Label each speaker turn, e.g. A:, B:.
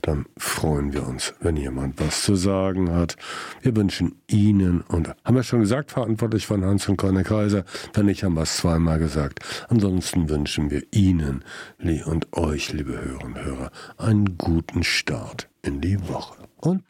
A: dann freuen wir uns, wenn jemand was zu sagen hat. Wir wünschen Ihnen, und haben wir schon gesagt, verantwortlich von Hans und Conny Kaiser, wenn nicht, haben wir es zweimal gesagt. Ansonsten wünschen wir Ihnen und euch, liebe Hörerinnen und Hörer, einen guten Start in die Woche. Und